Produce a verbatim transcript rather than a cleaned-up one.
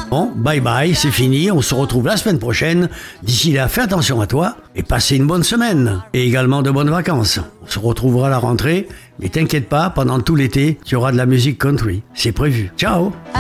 Bon, bye bye, c'est fini, on se retrouve la semaine prochaine. D'ici là, fais attention à toi et passez une bonne semaine. Et également de bonnes vacances. On se retrouvera à la rentrée, mais t'inquiète pas, pendant tout l'été, tu auras de la musique country. C'est prévu. Ciao!